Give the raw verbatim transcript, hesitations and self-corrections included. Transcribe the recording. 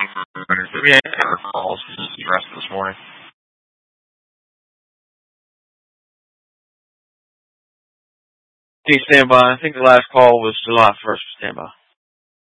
Did we have any other calls the rest of this morning? Please stand by. I think the last call was July first. Stand by.